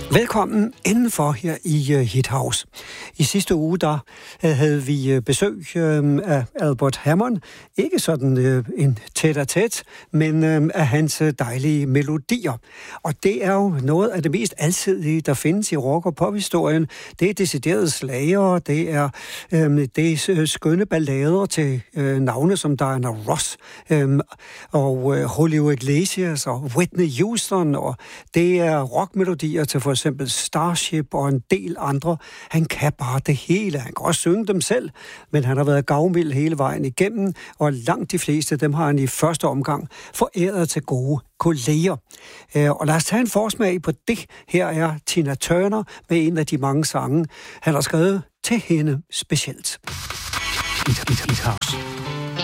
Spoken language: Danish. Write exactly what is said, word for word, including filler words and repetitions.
Velkommen indenfor her i uh, Hit House. I sidste uge der uh, havde vi uh, besøg uh, af Albert Hammond. Ikke sådan uh, en tæt-a-tæt, men uh, af hans uh, dejlige melodier. Og det er jo noget af det mest alsidige, der findes i rock- og pophistorien. Det er deciderede slager, det er, um, det er skønne ballader til uh, navne som Diana Ross um, og uh, Julio Iglesias og Whitney Houston, og det er rockmelodier til for eksempel Starship og en del andre. Han kan bare det hele. Han kan også synge dem selv, men han har været gavmild hele vejen igennem, og langt de fleste dem har han i første omgang foræret til gode kolleger. Og lad os tage en forsmag på det. Her er Tina Turner med en af de mange sange, han har skrevet til hende specielt. Hit, hit, hit house.